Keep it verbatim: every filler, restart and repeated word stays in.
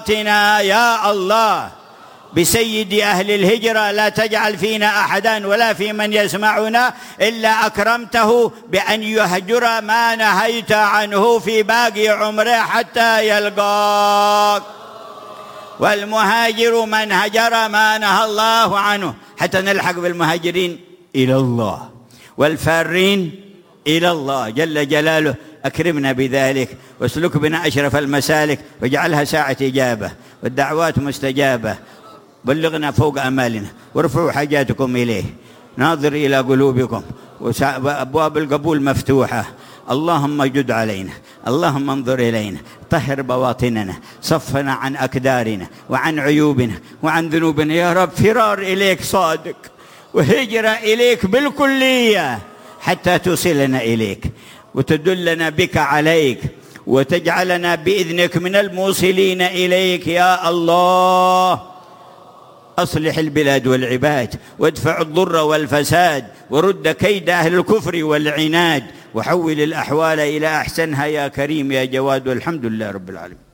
يا الله بسيد أهل الهجرة لا تجعل فينا أحدا ولا في من يسمعنا إلا أكرمته بأن يهجر ما نهيت عنه في باقي عمره حتى يلقاك. والمهاجر من هجر ما نهى الله عنه حتى نلحق بالمهاجرين إلى الله والفارين إلى الله جل جلاله. أكرمنا بذلك واسلك بنا أشرف المسالك واجعلها ساعة إجابة والدعوات مستجابة. بلغنا فوق أمالنا وارفعوا حاجاتكم إليه. ناظر إلى قلوبكم وأبواب القبول مفتوحة. اللهم جد علينا، اللهم انظر إلينا، طهر بواطننا، صفنا عن أكدارنا وعن عيوبنا وعن ذنوبنا يا رب. فرار إليك صادق وهجرة إليك بالكلية حتى توصلنا إليك وتدلنا بك عليك وتجعلنا بإذنك من الموصلين إليك يا الله. أصلح البلاد والعباد وادفع الضر والفساد ورد كيد أهل الكفر والعناد وحول الأحوال إلى أحسنها يا كريم يا جواد والحمد لله رب العالمين.